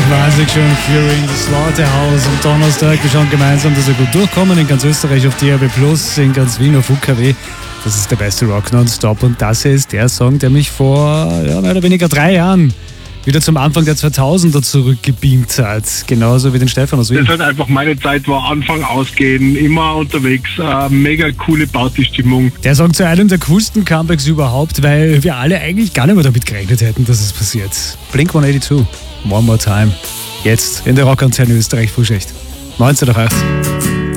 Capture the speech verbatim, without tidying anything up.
wahnsinnig schön. Fury in the Slaughterhouse am Donnerstag. Wir schauen gemeinsam, dass wir gut durchkommen. In ganz Österreich auf D A B plus, in ganz Wien auf U K W. Das ist der beste Rock nonstop. Und das hier ist der Song, der mich vor ja, mehr oder weniger drei Jahren wieder zum Anfang der zweitausender zurückgebeamt hat. Genauso wie den Stefan aus Wien. Das ist halt einfach meine Zeit, war Anfang ausgehen, immer unterwegs, äh, mega coole Partystimmung. Der Song zu einem der coolsten Comebacks überhaupt, weil wir alle eigentlich gar nicht mehr damit gerechnet hätten, dass es passiert. Blink hundertzweiundachtzig, One More Time. Jetzt in der Rockantenne Österreich Frühschicht. neunzehn Uhr acht.